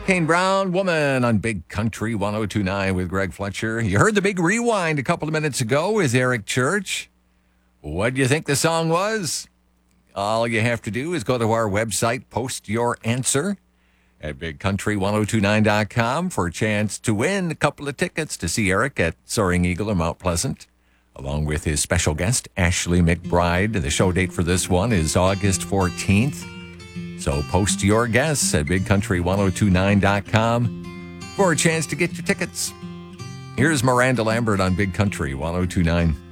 Kane Brown, Woman on Big Country 1029 with Greg Fletcher. You heard the big rewind a couple of minutes ago with Eric Church. What do you think the song was? All you have to do is go to our website, post your answer at bigcountry1029.com for a chance to win a couple of tickets to see Eric at Soaring Eagle in Mount Pleasant, along with his special guest, Ashley McBride. The show date for this one is August 14th. So post your guess at bigcountry1029.com for a chance to get your tickets. Here's Miranda Lambert on Big Country 1029.